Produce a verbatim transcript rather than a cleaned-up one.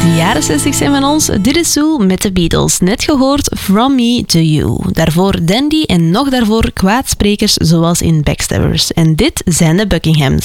De jaren zestig zijn van ons. Dit is Sue met de Beatles. Net gehoord From Me to You. Daarvoor Dandy en nog daarvoor kwaadsprekers zoals in Backstabbers. En dit zijn de Buckinghams.